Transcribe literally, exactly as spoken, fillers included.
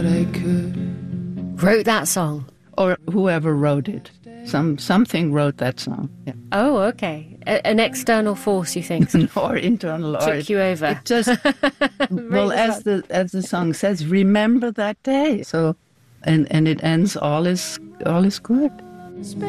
I could. Wrote that song? Or whoever wrote it. Some Something wrote that song. Yeah. Oh, okay. A- an external force, you think? Or internal. Took or it, you over. It just, well, as the as the song says, remember that day. So, and, and it ends, all is, all is good.